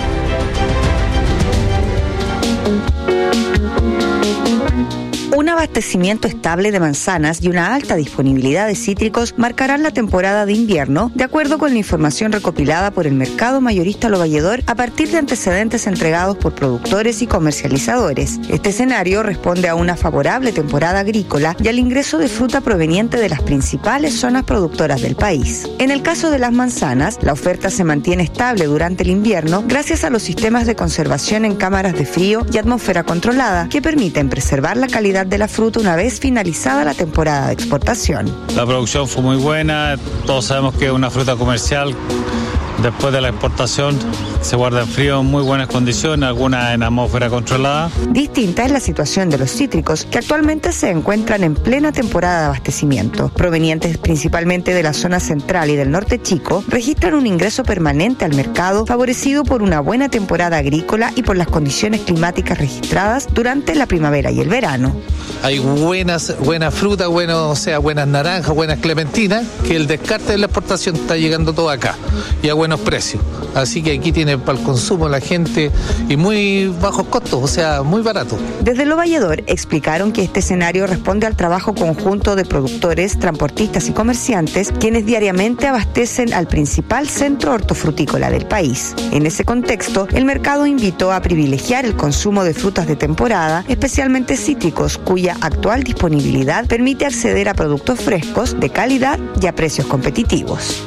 Un abastecimiento estable de manzanas y una alta disponibilidad de cítricos marcarán la temporada de invierno, de acuerdo con la información recopilada por el mercado mayorista Lovalledor a partir de antecedentes entregados por productores y comercializadores. Este escenario responde a una favorable temporada agrícola y al ingreso de fruta proveniente de las principales zonas productoras del país. En el caso de las manzanas, la oferta se mantiene estable durante el invierno gracias a los sistemas de conservación en cámaras de frío y atmósfera controlada que permiten preservar la calidad de la fruta una vez finalizada la temporada de exportación. La producción fue muy buena, todos sabemos que es una fruta comercial. Después de la exportación se guarda en frío en muy buenas condiciones, algunas en atmósfera controlada. Distinta es la situación de los cítricos, que actualmente se encuentran en plena temporada de abastecimiento. Provenientes principalmente de la zona central y del norte chico, registran un ingreso permanente al mercado favorecido por una buena temporada agrícola y por las condiciones climáticas registradas durante la primavera y el verano. Hay buenas, buenas frutas, buenos, o sea, buenas naranjas, buenas clementinas, que el descarte de la exportación está llegando todo acá y a buenos precios. Así que aquí tiene para el consumo la gente y muy bajos costos, o sea, muy barato. Desde Lovalledor explicaron que este escenario responde al trabajo conjunto de productores, transportistas y comerciantes, quienes diariamente abastecen al principal centro hortofrutícola del país. En ese contexto, el mercado invitó a privilegiar el consumo de frutas de temporada, especialmente cítricos, cuya actual disponibilidad permite acceder a productos frescos, de calidad y a precios competitivos.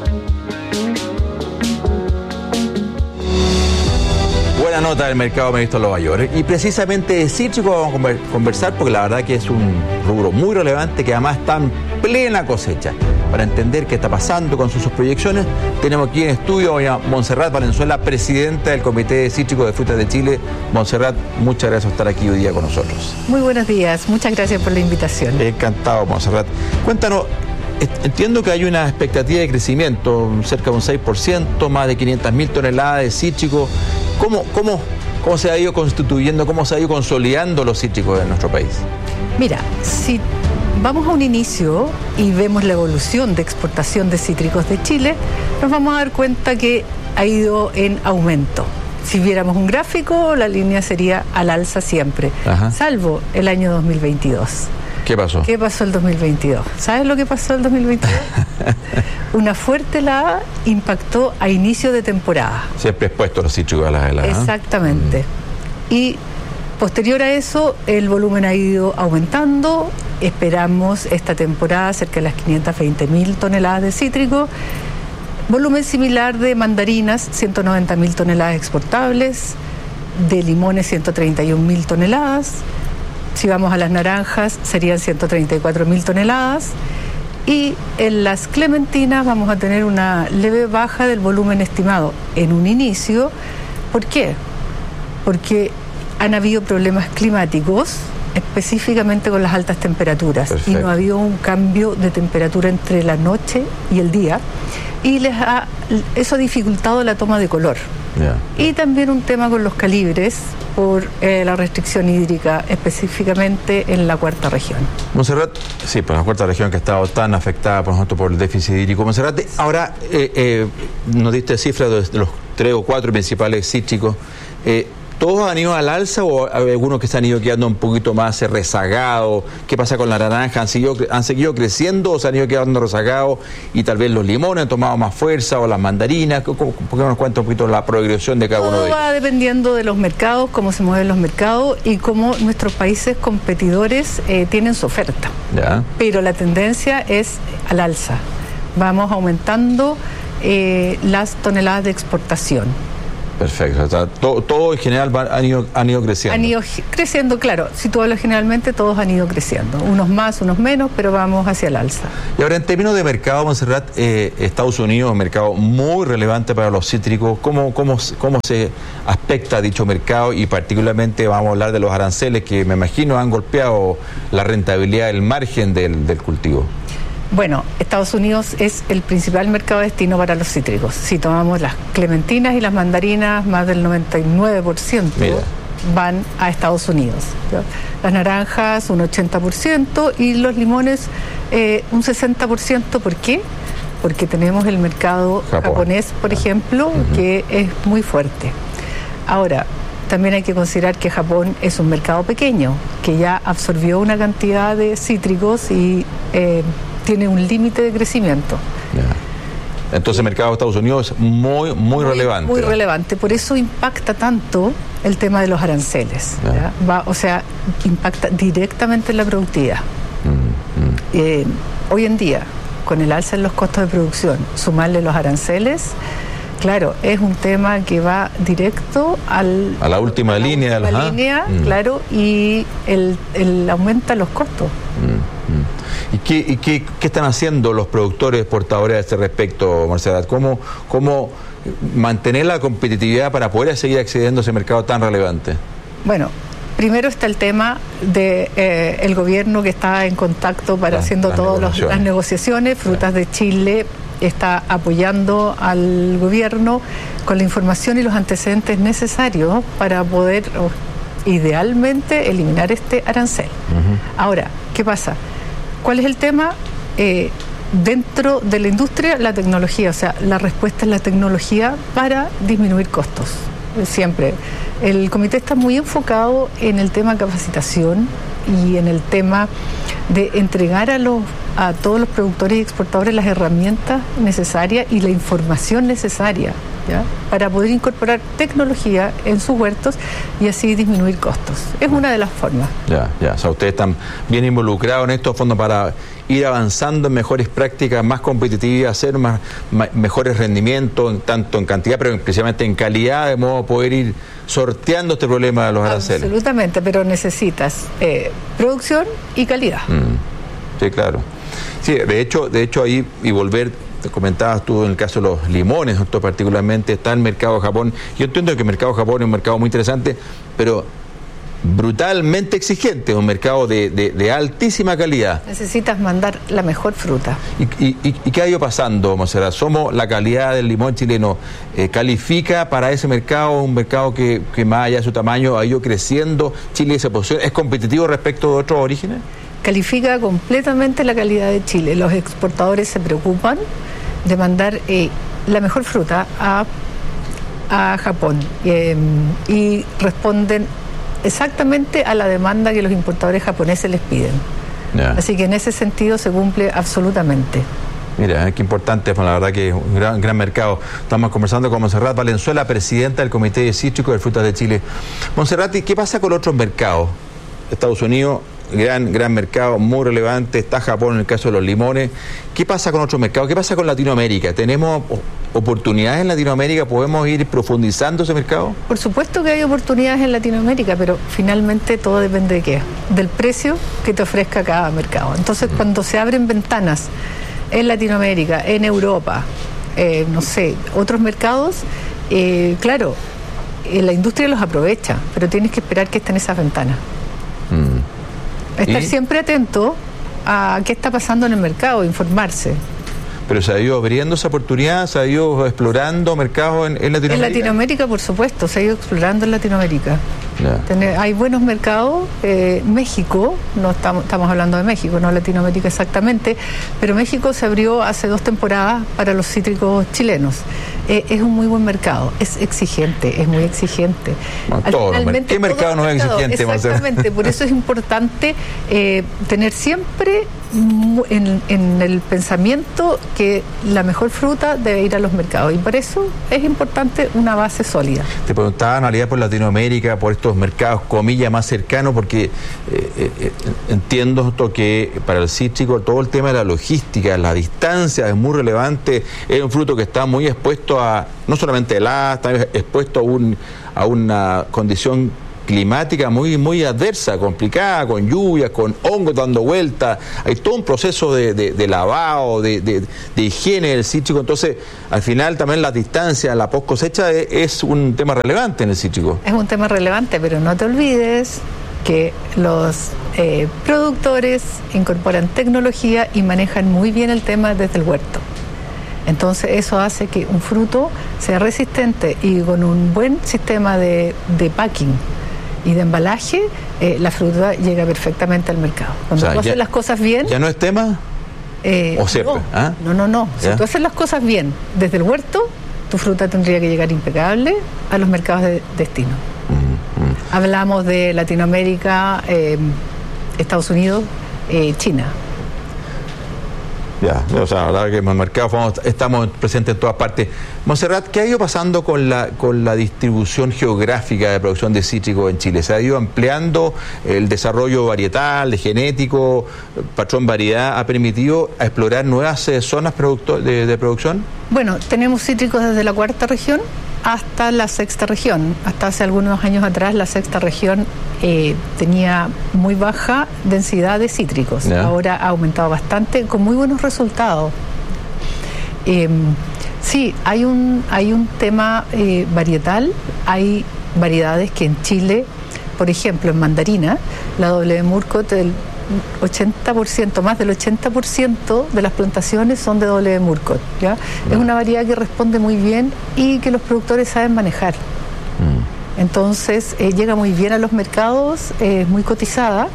Buena nota del mercado mayorista de Nueva York. Y precisamente de cítricos vamos a conversar porque la verdad que es un rubro muy relevante que además está en plena cosecha. Para entender qué está pasando con sus, sus proyecciones, tenemos aquí en estudio a Montserrat Valenzuela, presidenta del Comité de Cítricos de Frutas de Chile. Montserrat, muchas gracias por estar aquí hoy día con nosotros. Muy buenos días, muchas gracias por la invitación. Encantado, Montserrat. Cuéntanos, entiendo que hay una expectativa de crecimiento, cerca de un seis por ciento, más de quinientas mil toneladas de cítricos. ¿Cómo, cómo, ¿Cómo se ha ido constituyendo, cómo se ha ido consolidando los cítricos en nuestro país? Mira, si vamos a un inicio y vemos la evolución de exportación de cítricos de Chile, nos vamos a dar cuenta que ha ido en aumento. Si viéramos un gráfico, la línea sería al alza siempre, Ajá. salvo el año dos mil veintidós. ¿Qué pasó? ¿Qué pasó el dos mil veintidós? ¿Sabes lo que pasó el dos mil veintidós? Una fuerte helada impactó a inicio de temporada. Siempre expuesto los cítricos a las heladas. Exactamente. Mm. Y posterior a eso, el volumen ha ido aumentando. Esperamos esta temporada cerca de las quinientas veinte mil toneladas de cítrico. Volumen similar de mandarinas, ciento noventa mil toneladas exportables. De limones, ciento treinta y un mil toneladas. Si vamos a las naranjas, serían ciento treinta y cuatro mil toneladas. Y en las clementinas vamos a tener una leve baja del volumen estimado en un inicio. ¿Por qué? Porque han habido problemas climáticos, específicamente con las altas temperaturas. Perfecto. Y no ha habido un cambio de temperatura entre la noche y el día. Y les ha, eso ha dificultado la toma de color. Yeah. Y también un tema con los calibres por eh, la restricción hídrica, específicamente en la cuarta región. Montserrat, sí, por la cuarta región que ha estado tan afectada, por ejemplo, por el déficit hídrico. Montserrat, ahora eh, eh, nos diste cifras de, de los tres o cuatro principales cítricos. Eh, ¿Todos han ido al alza o hay algunos que se han ido quedando un poquito más rezagados? ¿Qué pasa con la naranja? ¿Han seguido, han seguido creciendo o se han ido quedando rezagados? Y tal vez los limones han tomado más fuerza o las mandarinas. ¿Por qué no nos cuenta un poquito la progresión de cada Todo uno de ellos? Va dependiendo de los mercados, cómo se mueven los mercados y cómo nuestros países competidores eh, tienen su oferta. Ya. Pero la tendencia es al alza. vamos aumentando eh, las toneladas de exportación. Perfecto, o sea, to, todo en general va, han, ido, han ido creciendo. Han ido creciendo, claro, si tú hablas generalmente, todos han ido creciendo, unos más, unos menos, pero vamos hacia el alza. Y ahora en términos de mercado, Montserrat, eh, Estados Unidos es un mercado muy relevante para los cítricos. ¿Cómo, cómo, cómo se aspecta dicho mercado? Y particularmente vamos a hablar de los aranceles que me imagino han golpeado la rentabilidad, el margen del, del cultivo. Bueno, Estados Unidos es el principal mercado de destino para los cítricos. Si tomamos las clementinas y las mandarinas, más del noventa y nueve por ciento Mira. van a Estados Unidos. ¿Ya? Las naranjas un ochenta por ciento y los limones eh, un sesenta por ciento. ¿Por qué? Porque tenemos el mercado Japón. japonés, por ejemplo, uh-huh. que es muy fuerte. Ahora, también hay que considerar que Japón es un mercado pequeño, que ya absorbió una cantidad de cítricos y eh, tiene un límite de crecimiento. Yeah. Entonces el mercado de Estados Unidos es muy, muy, muy relevante. Muy relevante, por eso impacta tanto el tema de los aranceles. Yeah. Va, o sea, impacta directamente en la productividad. Mm-hmm. Eh, hoy en día, con el alza en los costos de producción, sumarle los aranceles, claro, es un tema que va directo al, a la última a la línea. Última ¿ah? línea, mm. claro, y el, el aumenta los costos. Mm, mm. ¿Y, qué, y qué, qué están haciendo los productores exportadores a este respecto, Montserrat? ¿Cómo, cómo mantener la competitividad para poder seguir accediendo a ese mercado tan relevante? Bueno, primero está el tema de eh, el gobierno que está en contacto para la, haciendo todas las negociaciones. Frutas sí. de Chile está apoyando al gobierno con la información y los antecedentes necesarios para poder, oh, idealmente, eliminar este arancel. Uh-huh. Ahora, ¿qué pasa? ¿Cuál es el tema? Eh, dentro de la industria, la tecnología, o sea, la respuesta es la tecnología para disminuir costos. Siempre. El comité está muy enfocado en el tema capacitación y en el tema de entregar a los a todos los productores y exportadores las herramientas necesarias y la información necesaria, ¿ya? Para poder incorporar tecnología en sus huertos y así disminuir costos. Es una de las formas. Ya, ya. O sea, ustedes están bien involucrados en estos fondos para ir avanzando en mejores prácticas, más competitivas, hacer más, más mejores rendimientos, tanto en cantidad, pero especialmente en calidad, de modo a poder ir sorteando este problema de los aranceles. Absolutamente, pero necesitas eh, producción y calidad. Mm. Sí, claro. Sí, de hecho, de hecho ahí, y volver, te comentabas tú en el caso de los limones, ¿no? Particularmente está el mercado de Japón. Yo entiendo que el mercado de Japón es un mercado muy interesante, pero brutalmente exigente, un mercado de, de, de altísima calidad. Necesitas mandar la mejor fruta. ¿Y, y, y qué ha ido pasando, Montserrat? ¿Somos la calidad del limón chileno? Eh, ¿Califica para ese mercado, un mercado que, que más allá de su tamaño ha ido creciendo? ¿Chile se posiciona? ¿Es competitivo respecto de otros orígenes? Califica completamente la calidad de Chile. Los exportadores se preocupan de mandar eh, la mejor fruta a, a Japón eh, y responden exactamente a la demanda que los importadores japoneses les piden. Yeah. Así que en ese sentido se cumple absolutamente. Mira, qué importante, pues la verdad que es un gran, gran mercado. Estamos conversando con Montserrat Valenzuela, presidenta del Comité de Cítricos de Frutas de Chile. Montserrat, ¿qué pasa con otros mercados? Estados Unidos, gran, gran mercado, muy relevante. Está Japón en el caso de los limones. ¿Qué pasa con otros mercados? ¿Qué pasa con Latinoamérica? ¿Tenemos oportunidades en Latinoamérica? ¿Podemos ir profundizando ese mercado? Por supuesto que hay oportunidades en Latinoamérica, pero finalmente todo depende de qué, del precio que te ofrezca cada mercado. Entonces, uh-huh. cuando se abren ventanas en Latinoamérica, en Europa, eh, no sé, otros mercados, eh, claro, eh, la industria los aprovecha, pero tienes que esperar que estén esas ventanas. Mm. Estar ¿Y? siempre atento a qué está pasando en el mercado, informarse. ¿Pero se ha ido abriendo esa oportunidad? ¿Se ha ido explorando mercados en, en Latinoamérica? En Latinoamérica, por supuesto, se ha ido explorando en Latinoamérica. Yeah. Tener, hay buenos mercados. Eh, México, no estamos, estamos hablando de México, no Latinoamérica exactamente, pero México se abrió hace dos temporadas para los cítricos chilenos. Eh, es un muy buen mercado, es exigente, es muy exigente. Bueno, todo, ¿qué mercado no es exigente? Exactamente, por eso es importante eh, tener siempre en, en el pensamiento que la mejor fruta debe ir a los mercados, y por eso es importante una base sólida. Te preguntaba, en realidad, por Latinoamérica, por estos mercados, comillas, más cercanos, porque eh, eh, entiendo esto que para el cítrico todo el tema de la logística, la distancia es muy relevante, es un fruto que está muy expuesto a, no solamente heladas, está expuesto a, un, a una condición climática muy muy adversa, complicada, con lluvias, con hongos dando vueltas, hay todo un proceso de, de, de lavado, de, de, de higiene del cítrico, entonces al final también la distancia, la post cosecha es, es un tema relevante en el cítrico. Es un tema relevante, pero no te olvides que los eh, productores incorporan tecnología y manejan muy bien el tema desde el huerto. Entonces eso hace que un fruto sea resistente y con un buen sistema de, de packing y de embalaje, eh, la fruta llega perfectamente al mercado. Cuando o sea, tú haces ya, las cosas bien... ¿Ya no es tema? Eh, ¿O siempre? No, ¿Ah? no, no. no. Si tú haces las cosas bien desde el huerto, tu fruta tendría que llegar impecable a los mercados de destino. Mm-hmm. Hablamos de Latinoamérica, eh, Estados Unidos, eh, China. Ya, o sea, la verdad que en el mercado estamos presentes en todas partes. Montserrat, ¿qué ha ido pasando con la con la distribución geográfica de producción de cítricos en Chile? ¿Se ha ido ampliando el desarrollo varietal, de genético, patrón variedad? ¿Ha permitido explorar nuevas eh, zonas producto, de, de producción? Bueno, tenemos cítricos desde la cuarta región hasta la sexta región. Hasta hace algunos años atrás la sexta región eh, tenía muy baja densidad de cítricos. Yeah. Ahora ha aumentado bastante con muy buenos resultados. Eh, sí, hay un, hay un tema eh, varietal. Hay variedades que en Chile, por ejemplo, en mandarina, la W. Murcott, el ochenta por ciento, más del ochenta por ciento de las plantaciones son de W. Murcott, ¿ya? Mm. Es una variedad que responde muy bien y que los productores saben manejar. Mm. Entonces, eh, llega muy bien a los mercados, es eh, muy cotizada.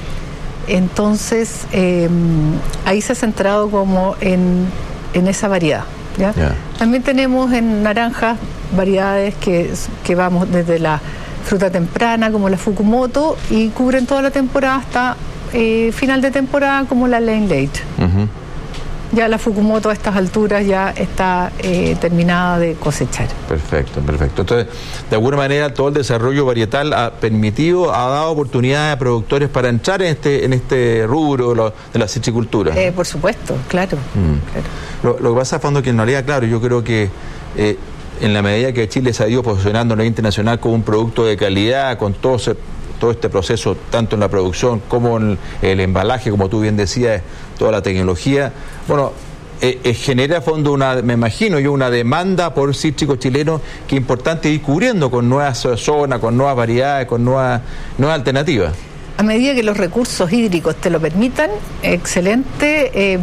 Entonces, eh, ahí se ha centrado como en, en esa variedad, ¿ya? Yeah. También tenemos en naranjas variedades que, que vamos desde la fruta temprana, como la Fukumoto, y cubren toda la temporada hasta Eh, final de temporada, como la Lane Late. Uh-huh. Ya la Fukumoto a estas alturas ya está eh, terminada de cosechar. Perfecto, perfecto. Entonces, de alguna manera, todo el desarrollo varietal ha permitido, ha dado oportunidades a productores para entrar en este en este rubro lo, de la citricultura. Eh, por supuesto, claro. Mm. claro. Lo, lo que pasa, Fondo, que en realidad, claro, yo creo que eh, en la medida que Chile se ha ido posicionando a nivel internacional como un producto de calidad, con todo ese todo este proceso, tanto en la producción como en el embalaje, como tú bien decías, toda la tecnología, bueno, eh, eh, genera a fondo una, me imagino yo, una demanda por cítricos chilenos que es importante ir cubriendo con nuevas zonas, con nuevas variedades, con nuevas, nuevas alternativas. A medida que los recursos hídricos te lo permitan, excelente eh,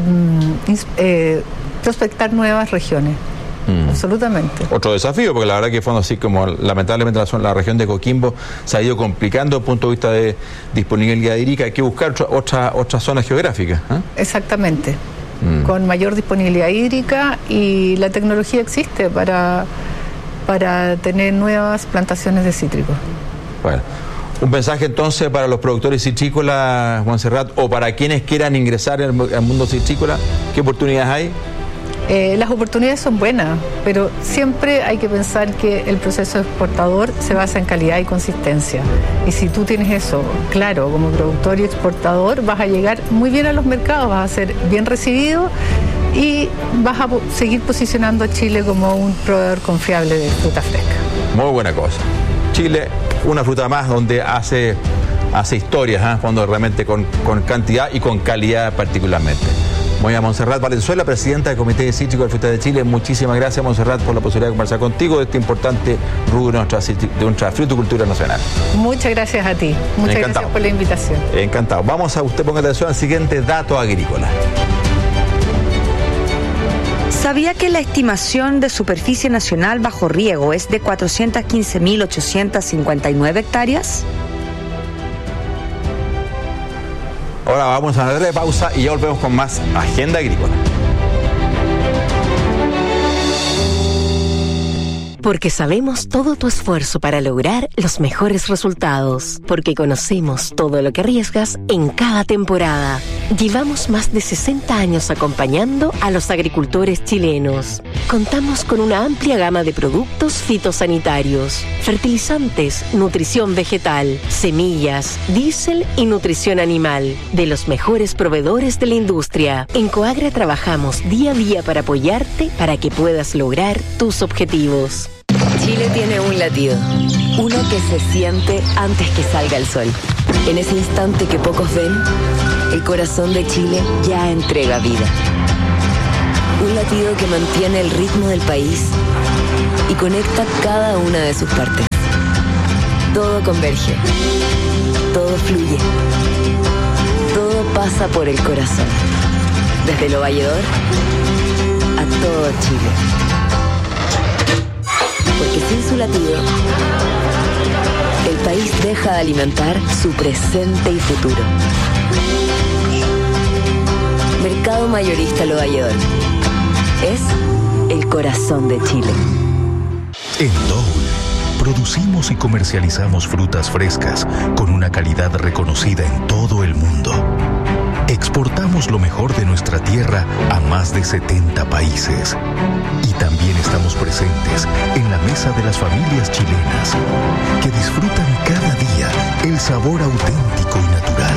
eh, prospectar nuevas regiones. Mm. Absolutamente. Otro desafío, porque la verdad que fue así como lamentablemente la, la región de Coquimbo se ha ido complicando desde el punto de vista de disponibilidad hídrica, hay que buscar otra, otra, otras zonas geográficas. ¿eh? Exactamente, mm. con mayor disponibilidad hídrica, y la tecnología existe para, para tener nuevas plantaciones de cítricos. Bueno. Un mensaje entonces para los productores citrícolas, Montserrat, o para quienes quieran ingresar al mundo citrícola, ¿qué oportunidades hay? Eh, las oportunidades son buenas, pero siempre hay que pensar que el proceso exportador se basa en calidad y consistencia. Y si tú tienes eso claro como productor y exportador, vas a llegar muy bien a los mercados, vas a ser bien recibido y vas a seguir posicionando a Chile como un proveedor confiable de fruta fresca. Muy buena cosa. Chile, una fruta más donde hace, hace historias, ¿eh? Cuando realmente con, con cantidad y con calidad particularmente. Voy a Montserrat Valenzuela, presidenta del Comité de Cítrico de Fruta de Chile. Muchísimas gracias, Montserrat, por la posibilidad de conversar contigo de este importante rubro de nuestra, de nuestra fruticultura nacional. Muchas gracias a ti. Muchas Encantado. gracias por la invitación. Encantado. Vamos a, usted ponga atención al siguiente dato agrícola. ¿Sabía que la estimación de superficie nacional bajo riego es de cuatrocientas quince mil ochocientas cincuenta y nueve hectáreas? Ahora vamos a una breve pausa y ya volvemos con más Agenda Agrícola. Porque sabemos todo tu esfuerzo para lograr los mejores resultados. Porque conocemos todo lo que arriesgas en cada temporada. Llevamos más de sesenta años acompañando a los agricultores chilenos. Contamos con una amplia gama de productos fitosanitarios, fertilizantes, nutrición vegetal, semillas, diésel y nutrición animal, de los mejores proveedores de la industria. En Coagra trabajamos día a día para apoyarte para que puedas lograr tus objetivos. Chile tiene un latido, uno que se siente antes que salga el sol. En ese instante que pocos ven, el corazón de Chile ya entrega vida. Un latido que mantiene el ritmo del país y conecta cada una de sus partes. Todo converge, todo fluye, todo pasa por el corazón. Desde Lo Valledor a todo Chile. Porque sin su latido, el país deja de alimentar su presente y futuro. Mercado Mayorista Lo Valledor es el corazón de Chile. En Dole, producimos y comercializamos frutas frescas con una calidad reconocida en todo el mundo. Exportamos lo mejor de nuestra tierra a más de setenta países. Y también estamos presentes en la mesa de las familias chilenas que disfrutan cada día el sabor auténtico y natural